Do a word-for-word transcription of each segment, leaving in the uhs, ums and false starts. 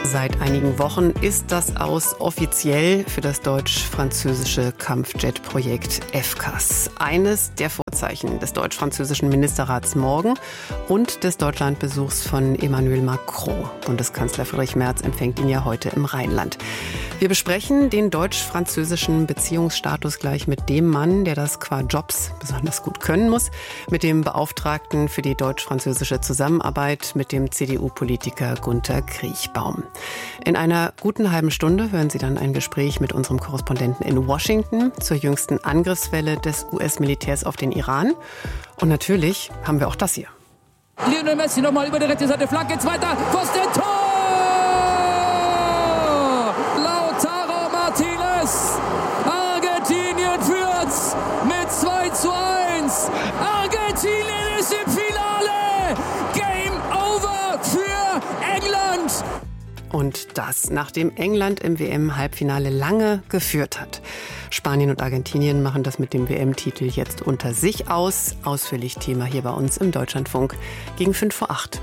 Seit einigen Wochen ist das Aus offiziell für das deutsch-französische Kampfjet-Projekt FCAS. Eines der Vorzeichen des deutsch-französischen Ministerrats morgen und des Deutschlandbesuchs von Emmanuel Macron. Bundeskanzler Friedrich Merz empfängt ihn ja heute im Rheinland. Wir besprechen den deutsch-französischen Beziehungsstatus gleich mit dem Mann, der das qua Jobs besonders gut können muss, mit dem Beauftragten für die deutsch-französische Zusammenarbeit, mit dem C D U-Politiker Gunter Kriechbaum. In einer guten halben Stunde hören Sie dann ein Gespräch mit unserem Korrespondenten in Washington zur jüngsten Angriffswelle des U S-Militärs auf den Iran. Und natürlich haben wir auch das hier. Lionel Messi nochmal über die rechte Seite, Flanke, zweiter, Pfosten, Tor! Lautaro Martinez, Argentinien führt's mit zwei zu eins. Argentinien ist im Finale, Game over für England. Und das, nachdem England im W M-Halbfinale lange geführt hat. Spanien und Argentinien machen das mit dem W M-Titel jetzt unter sich aus. Ausführlich Thema hier bei uns im Deutschlandfunk gegen fünf vor acht.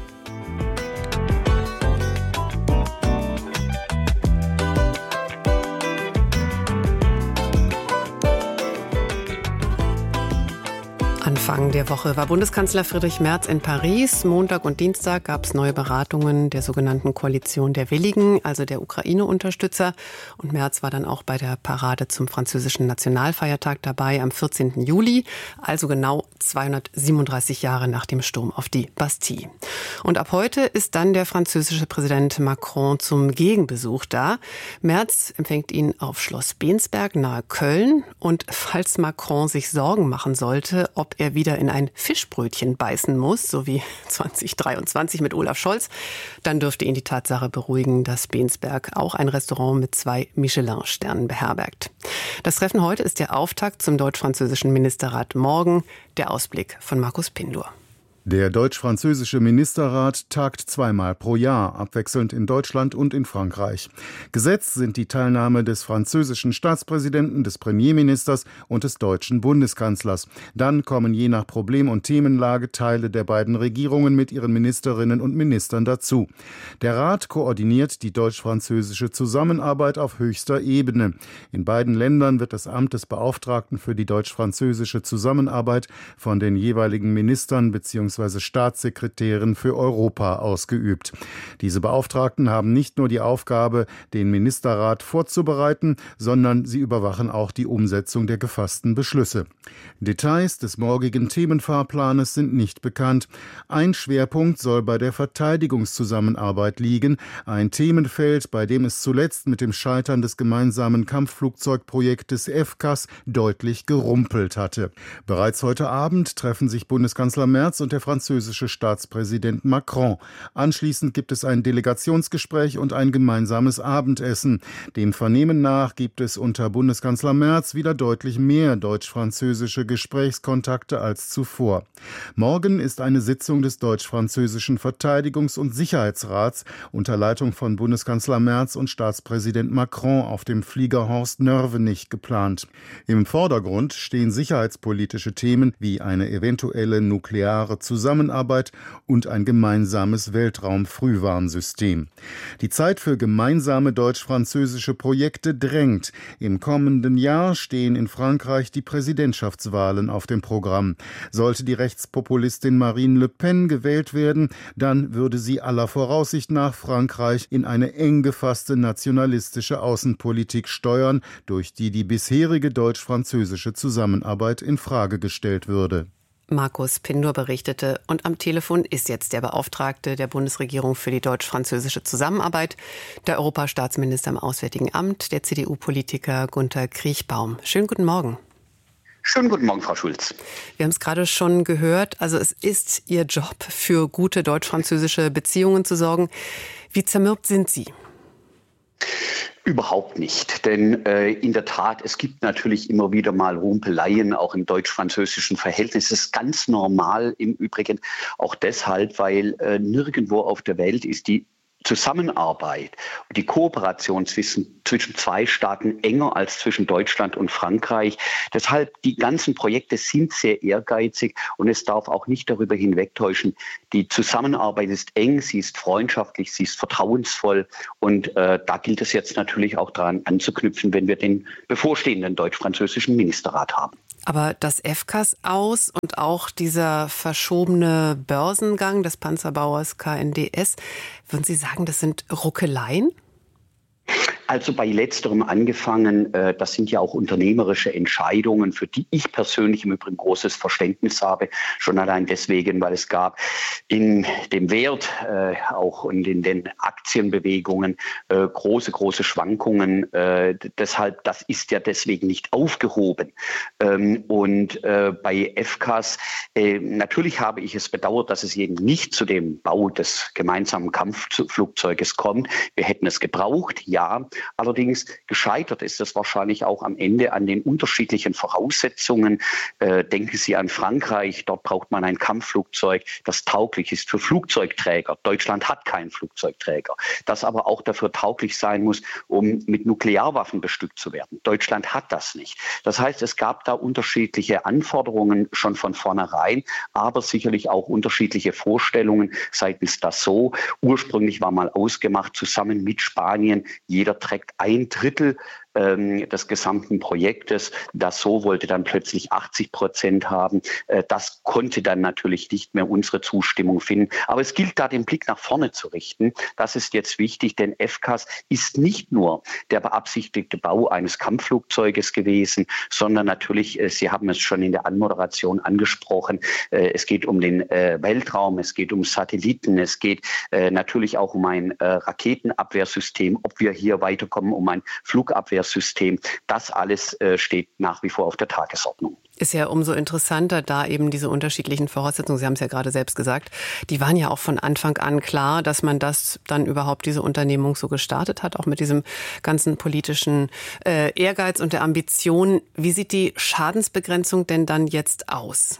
Anfang der Woche war Bundeskanzler Friedrich Merz in Paris. Montag und Dienstag gab es neue Beratungen der sogenannten Koalition der Willigen, also der Ukraine-Unterstützer. Und Merz war dann auch bei der Parade zum französischen Nationalfeiertag dabei am vierzehnten Juli, also genau zweihundertsiebenunddreißig Jahre nach dem Sturm auf die Bastille. Und ab heute ist dann der französische Präsident Macron zum Gegenbesuch da. Merz empfängt ihn auf Schloss Bensberg nahe Köln. Und falls Macron sich Sorgen machen sollte, ob er wieder in ein Fischbrötchen beißen muss, so wie zwanzig dreiundzwanzig mit Olaf Scholz, dann dürfte ihn die Tatsache beruhigen, dass Bensberg auch ein Restaurant mit zwei Michelin-Sternen beherbergt. Das Treffen heute ist der Auftakt zum deutsch-französischen Ministerrat morgen. Der Ausblick von Markus Pindur. Der deutsch-französische Ministerrat tagt zweimal pro Jahr, abwechselnd in Deutschland und in Frankreich. Gesetz sind die Teilnahme des französischen Staatspräsidenten, des Premierministers und des deutschen Bundeskanzlers. Dann kommen je nach Problem- und Themenlage Teile der beiden Regierungen mit ihren Ministerinnen und Ministern dazu. Der Rat koordiniert die deutsch-französische Zusammenarbeit auf höchster Ebene. In beiden Ländern wird das Amt des Beauftragten für die deutsch-französische Zusammenarbeit von den jeweiligen Ministern bzw. Staatssekretärin für Europa ausgeübt. Diese Beauftragten haben nicht nur die Aufgabe, den Ministerrat vorzubereiten, sondern sie überwachen auch die Umsetzung der gefassten Beschlüsse. Details des morgigen Themenfahrplanes sind nicht bekannt. Ein Schwerpunkt soll bei der Verteidigungszusammenarbeit liegen, ein Themenfeld, bei dem es zuletzt mit dem Scheitern des gemeinsamen Kampfflugzeugprojektes FCAS deutlich gerumpelt hatte. Bereits heute Abend treffen sich Bundeskanzler Merz und der französische Staatspräsident Macron. Anschließend gibt es ein Delegationsgespräch und ein gemeinsames Abendessen. Dem Vernehmen nach gibt es unter Bundeskanzler Merz wieder deutlich mehr deutsch-französische Gesprächskontakte als zuvor. Morgen ist eine Sitzung des deutsch-französischen Verteidigungs- und Sicherheitsrats unter Leitung von Bundeskanzler Merz und Staatspräsident Macron auf dem Flieger Horst Nörvenich geplant. Im Vordergrund stehen sicherheitspolitische Themen wie eine eventuelle nukleare Zusammenarbeit und ein gemeinsames Weltraumfrühwarnsystem. Die Zeit für gemeinsame deutsch-französische Projekte drängt. Im kommenden Jahr stehen in Frankreich die Präsidentschaftswahlen auf dem Programm. Sollte die Rechtspopulistin Marine Le Pen gewählt werden, dann würde sie aller Voraussicht nach Frankreich in eine eng gefasste nationalistische Außenpolitik steuern, durch die die bisherige deutsch-französische Zusammenarbeit in Frage gestellt würde. Markus Pindur berichtete. Und am Telefon ist jetzt der Beauftragte der Bundesregierung für die deutsch-französische Zusammenarbeit, der Europastaatsminister im Auswärtigen Amt, der C D U-Politiker Gunter Kriechbaum. Schönen guten Morgen. Schönen guten Morgen, Frau Schulz. Wir haben es gerade schon gehört. Also es ist Ihr Job, für gute deutsch-französische Beziehungen zu sorgen. Wie zermürbt sind Sie? Überhaupt nicht, denn äh, in der Tat, es gibt natürlich immer wieder mal Rumpeleien, auch im deutsch-französischen Verhältnis. Das ist ganz normal im Übrigen, auch deshalb, weil äh, nirgendwo auf der Welt ist die Zusammenarbeit und die Kooperation zwischen, zwischen zwei Staaten enger als zwischen Deutschland und Frankreich. Deshalb, die ganzen Projekte sind sehr ehrgeizig und es darf auch nicht darüber hinwegtäuschen, die Zusammenarbeit ist eng, sie ist freundschaftlich, sie ist vertrauensvoll und äh, da gilt es jetzt natürlich auch daran anzuknüpfen, wenn wir den bevorstehenden deutsch-französischen Ministerrat haben. Aber das F C A S aus und auch dieser verschobene Börsengang des Panzerbauers K N D S, würden Sie sagen, das sind Ruckeleien? Also bei letzterem angefangen, äh, das sind ja auch unternehmerische Entscheidungen, für die ich persönlich im Übrigen großes Verständnis habe. Schon allein deswegen, weil es gab in dem Wert, äh, auch und in den Aktienbewegungen äh, große, große Schwankungen. Äh, deshalb, das ist ja deswegen nicht aufgehoben. Ähm, und äh, bei F C A S, äh, natürlich habe ich es bedauert, dass es eben nicht zu dem Bau des gemeinsamen Kampfflugzeuges kommt. Wir hätten es gebraucht, ja. Allerdings gescheitert ist es wahrscheinlich auch am Ende an den unterschiedlichen Voraussetzungen. Äh, denken Sie an Frankreich, dort braucht man ein Kampfflugzeug, das tauglich ist für Flugzeugträger. Deutschland hat keinen Flugzeugträger, das aber auch dafür tauglich sein muss, um mit Nuklearwaffen bestückt zu werden. Deutschland hat das nicht. Das heißt, es gab da unterschiedliche Anforderungen schon von vornherein, aber sicherlich auch unterschiedliche Vorstellungen seitens Dassault. Ursprünglich war mal ausgemacht, zusammen mit Spanien, jeder trägt ein Drittel ähm, des gesamten Projektes. Dassault wollte dann plötzlich achtzig Prozent haben. Äh, das konnte dann natürlich nicht mehr unsere Zustimmung finden. Aber es gilt da, den Blick nach vorne zu richten. Das ist jetzt wichtig, denn F C A S ist nicht nur der beabsichtigte Bau eines Kampfflugzeuges gewesen, sondern natürlich, äh, Sie haben es schon in der Anmoderation angesprochen, äh, es geht um den äh, Weltraum, es geht um Satelliten, es geht äh, natürlich auch um ein äh, Raketenabwehrsystem, ob wir hier weiterkommen, um ein Flugabwehrsystem. Das alles äh, steht nach wie vor auf der Tagesordnung. Ist ja umso interessanter, da eben diese unterschiedlichen Voraussetzungen, Sie haben es ja gerade selbst gesagt, die waren ja auch von Anfang an klar, dass man das dann überhaupt, diese Unternehmung so gestartet hat, auch mit diesem ganzen politischen äh, Ehrgeiz und der Ambition. Wie sieht die Schadensbegrenzung denn dann jetzt aus?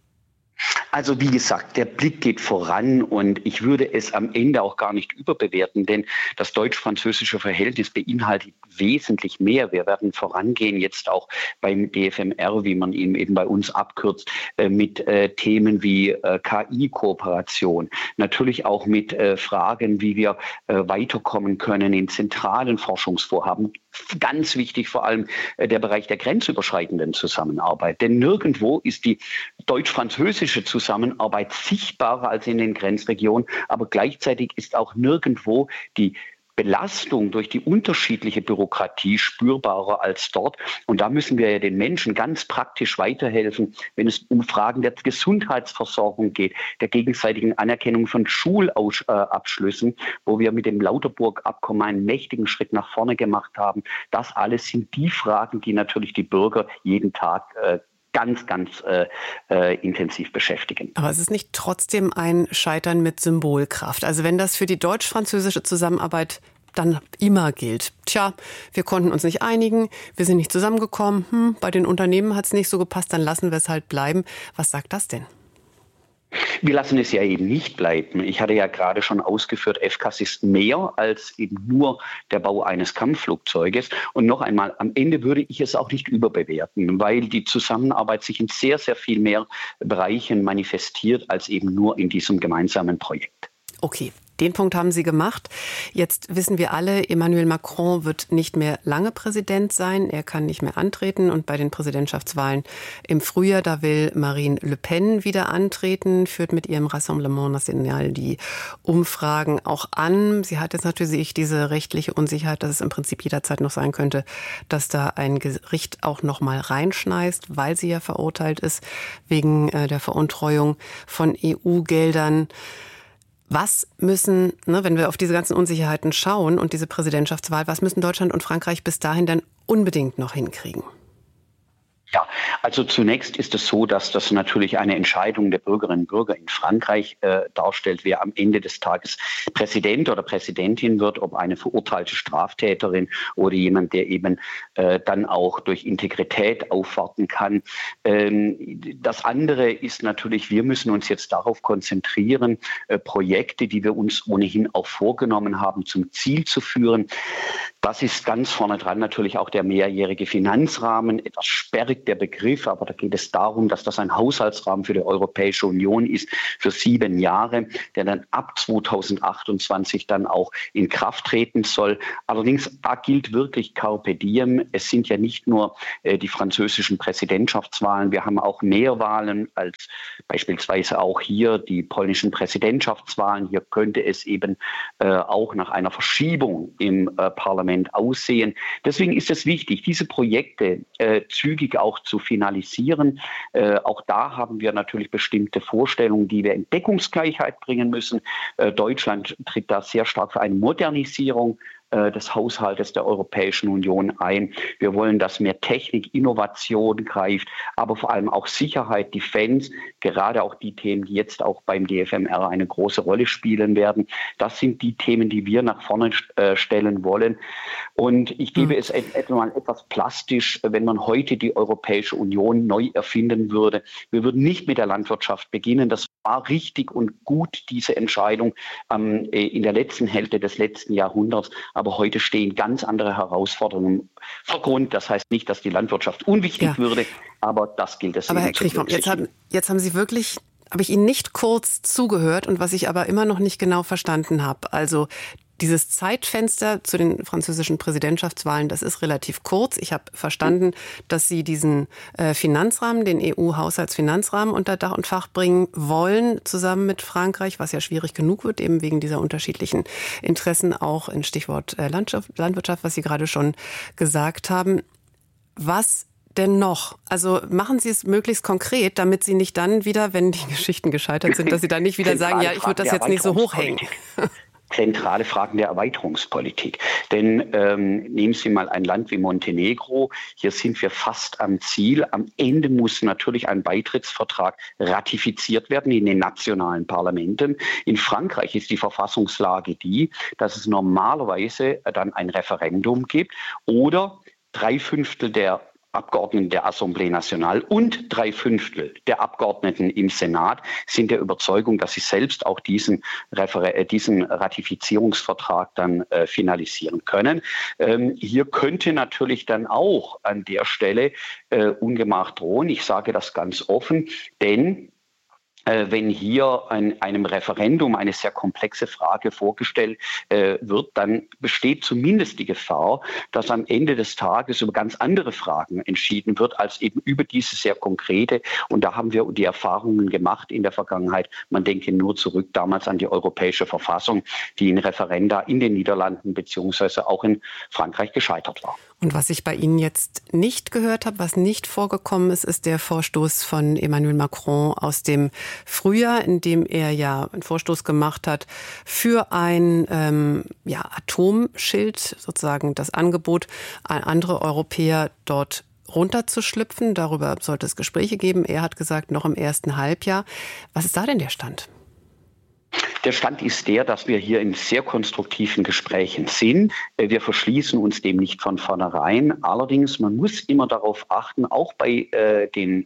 Also wie gesagt, der Blick geht voran und ich würde es am Ende auch gar nicht überbewerten, denn das deutsch-französische Verhältnis beinhaltet wesentlich mehr. Wir werden vorangehen jetzt auch beim D F M R, wie man ihn eben bei uns abkürzt, mit äh, Themen wie äh, K I-Kooperation, natürlich auch mit äh, Fragen, wie wir äh, weiterkommen können in zentralen Forschungsvorhaben. Ganz wichtig vor allem äh, der Bereich der grenzüberschreitenden Zusammenarbeit, denn nirgendwo ist die deutsch-französische Zusammenarbeit sichtbarer als in den Grenzregionen, aber gleichzeitig ist auch nirgendwo die Belastung durch die unterschiedliche Bürokratie spürbarer als dort. Und da müssen wir ja den Menschen ganz praktisch weiterhelfen, wenn es um Fragen der Gesundheitsversorgung geht, der gegenseitigen Anerkennung von Schulabschlüssen, wo wir mit dem Lauterburg-Abkommen einen mächtigen Schritt nach vorne gemacht haben. Das alles sind die Fragen, die natürlich die Bürger jeden Tag äh, ganz, ganz äh, äh, intensiv beschäftigen. Aber es ist nicht trotzdem ein Scheitern mit Symbolkraft. Also wenn das für die deutsch-französische Zusammenarbeit dann immer gilt. Tja, wir konnten uns nicht einigen, wir sind nicht zusammengekommen, hm, bei den Unternehmen hat es nicht so gepasst, dann lassen wir es halt bleiben. Was sagt das denn? Wir lassen es ja eben nicht bleiben. Ich hatte ja gerade schon ausgeführt, F C A S ist mehr als eben nur der Bau eines Kampfflugzeuges. Und noch einmal, am Ende würde ich es auch nicht überbewerten, weil die Zusammenarbeit sich in sehr, sehr viel mehr Bereichen manifestiert als eben nur in diesem gemeinsamen Projekt. Okay. Den Punkt haben Sie gemacht. Jetzt wissen wir alle, Emmanuel Macron wird nicht mehr lange Präsident sein. Er kann nicht mehr antreten. Und bei den Präsidentschaftswahlen im Frühjahr, da will Marine Le Pen wieder antreten, führt mit ihrem Rassemblement National die Umfragen auch an. Sie hat jetzt natürlich diese rechtliche Unsicherheit, dass es im Prinzip jederzeit noch sein könnte, dass da ein Gericht auch noch mal reinschneist, weil sie ja verurteilt ist wegen der Veruntreuung von E U-Geldern. Was müssen, ne, wenn wir auf diese ganzen Unsicherheiten schauen und diese Präsidentschaftswahl, was müssen Deutschland und Frankreich bis dahin dann unbedingt noch hinkriegen? Ja, also zunächst ist es so, dass das natürlich eine Entscheidung der Bürgerinnen und Bürger in Frankreich äh, darstellt, wer am Ende des Tages Präsident oder Präsidentin wird, ob eine verurteilte Straftäterin oder jemand, der eben äh, dann auch durch Integrität aufwarten kann. Ähm, das andere ist natürlich, wir müssen uns jetzt darauf konzentrieren, äh, Projekte, die wir uns ohnehin auch vorgenommen haben, zum Ziel zu führen. Das ist ganz vorne dran natürlich auch der mehrjährige Finanzrahmen, etwas sperrig der Begriff, aber da geht es darum, dass das ein Haushaltsrahmen für die Europäische Union ist für sieben Jahre, der dann ab zweitausendachtundzwanzig dann auch in Kraft treten soll. Allerdings da gilt wirklich Carpe Diem. Es sind ja nicht nur äh, die französischen Präsidentschaftswahlen, wir haben auch mehr Wahlen als beispielsweise auch hier die polnischen Präsidentschaftswahlen. Hier könnte es eben äh, auch nach einer Verschiebung im äh, Parlament aussehen. Deswegen ist es wichtig, diese Projekte äh, zügig auch zu finalisieren. Äh, auch da haben wir natürlich bestimmte Vorstellungen, die wir in Deckungsgleichheit bringen müssen. Äh, Deutschland tritt da sehr stark für eine Modernisierung des Haushaltes der Europäischen Union ein. Wir wollen, dass mehr Technik, Innovation greift, aber vor allem auch Sicherheit, Defense, gerade auch die Themen, die jetzt auch beim D F M R eine große Rolle spielen werden. Das sind die Themen, die wir nach vorne äh, stellen wollen. Und ich gebe mhm. es etwa mal etwas plastisch, wenn man heute die Europäische Union neu erfinden würde. Wir würden nicht mit der Landwirtschaft beginnen. Das war richtig und gut, diese Entscheidung ähm, in der letzten Hälfte des letzten Jahrhunderts. Aber heute stehen ganz andere Herausforderungen vor Grund. Das heißt nicht, dass die Landwirtschaft unwichtig ja. würde, aber das gilt es. Aber Herr Kriechbaum, jetzt haben, jetzt haben Sie wirklich, habe ich Ihnen nicht kurz zugehört und was ich aber immer noch nicht genau verstanden habe. Also dieses Zeitfenster zu den französischen Präsidentschaftswahlen, das ist relativ kurz. Ich habe verstanden, dass Sie diesen äh, Finanzrahmen, den E U-Haushaltsfinanzrahmen unter Dach und Fach bringen wollen, zusammen mit Frankreich, was ja schwierig genug wird, eben wegen dieser unterschiedlichen Interessen, auch in Stichwort äh, Landschaft, Landwirtschaft, was Sie gerade schon gesagt haben. Was denn noch? Also machen Sie es möglichst konkret, damit Sie nicht dann wieder, wenn die Geschichten gescheitert sind, dass Sie dann nicht wieder sagen, ja, ich würde das jetzt nicht so hochhängen. Zentrale Fragen der Erweiterungspolitik. Denn ähm, nehmen Sie mal ein Land wie Montenegro. Hier sind wir fast am Ziel. Am Ende muss natürlich ein Beitrittsvertrag ratifiziert werden in den nationalen Parlamenten. In Frankreich ist die Verfassungslage die, dass es normalerweise dann ein Referendum gibt oder drei Fünftel der Abgeordneten der Assemblée Nationale und drei Fünftel der Abgeordneten im Senat sind der Überzeugung, dass sie selbst auch diesen, Refer- diesen Ratifizierungsvertrag dann äh, finalisieren können. Ähm, hier könnte natürlich dann auch an der Stelle äh, Ungemach drohen. Ich sage das ganz offen, denn wenn hier in einem Referendum eine sehr komplexe Frage vorgestellt äh, wird, dann besteht zumindest die Gefahr, dass am Ende des Tages über ganz andere Fragen entschieden wird, als eben über diese sehr konkrete. Und da haben wir die Erfahrungen gemacht in der Vergangenheit. Man denke nur zurück damals an die Europäische Verfassung, die in Referenda in den Niederlanden beziehungsweise auch in Frankreich gescheitert war. Und was ich bei Ihnen jetzt nicht gehört habe, was nicht vorgekommen ist, ist der Vorstoß von Emmanuel Macron aus dem Frühjahr, in dem er ja einen Vorstoß gemacht hat für ein ähm, ja, Atomschild, sozusagen das Angebot an andere Europäer dort runterzuschlüpfen. Darüber sollte es Gespräche geben. Er hat gesagt, noch im ersten Halbjahr. Was ist da denn der Stand? Der Stand ist der, dass wir hier in sehr konstruktiven Gesprächen sind. Wir verschließen uns dem nicht von vornherein. Allerdings, man muss immer darauf achten, auch bei äh, den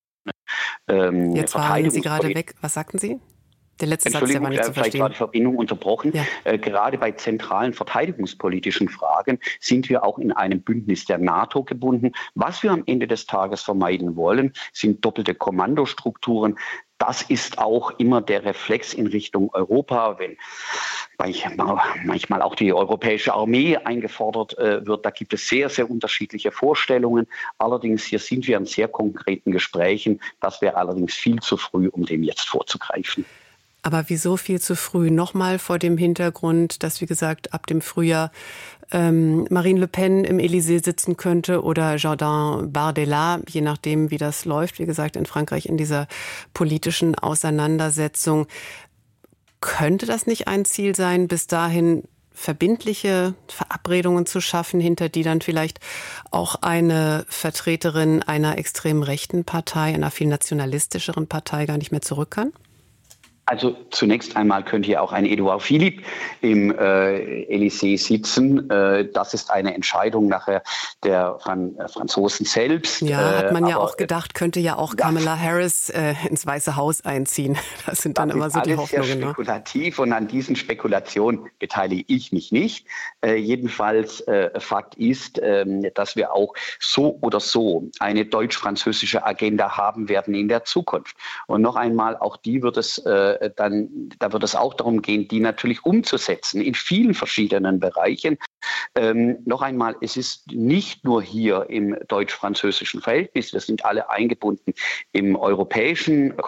ähm, Jetzt waren Sie gerade weg. Was sagten Sie? Der letzte Satz, der war nicht zu verstehen. Vielleicht war die Verbindung unterbrochen. Ja. Äh, gerade bei zentralen verteidigungspolitischen Fragen sind wir auch in einem Bündnis der NATO gebunden. Was wir am Ende des Tages vermeiden wollen, sind doppelte Kommandostrukturen. Das ist auch immer der Reflex in Richtung Europa, wenn manchmal auch die europäische Armee eingefordert äh, wird. Da gibt es sehr, sehr unterschiedliche Vorstellungen. Allerdings hier sind wir in sehr konkreten Gesprächen. Das wäre allerdings viel zu früh, um dem jetzt vorzugreifen. Aber wieso viel zu früh? Nochmal vor dem Hintergrund, dass, wie gesagt, ab dem Frühjahr ähm, Marine Le Pen im Élysée sitzen könnte oder Jordan Bardella, je nachdem, wie das läuft, wie gesagt, in Frankreich in dieser politischen Auseinandersetzung. Könnte das nicht ein Ziel sein, bis dahin verbindliche Verabredungen zu schaffen, hinter die dann vielleicht auch eine Vertreterin einer extrem rechten Partei, einer viel nationalistischeren Partei gar nicht mehr zurück kann? Also zunächst einmal könnte ja auch ein Edouard Philippe im äh, Élysée sitzen. Äh, das ist eine Entscheidung nachher der Fran- äh, Franzosen selbst. Ja, hat man äh, ja auch gedacht, könnte ja auch Kamala Harris äh, ins Weiße Haus einziehen. Das sind dann das immer ist so die alles Hoffnungen. sehr Ne? spekulativ und an diesen Spekulationen beteilige ich mich nicht. Äh, jedenfalls äh, Fakt ist, äh, dass wir auch so oder so eine deutsch-französische Agenda haben werden in der Zukunft. Und noch einmal, auch die wird es äh, dann, da wird es auch darum gehen, die natürlich umzusetzen in vielen verschiedenen Bereichen. Ähm, noch einmal, es ist nicht nur hier im deutsch-französischen Verhältnis, wir sind alle eingebunden im europäischen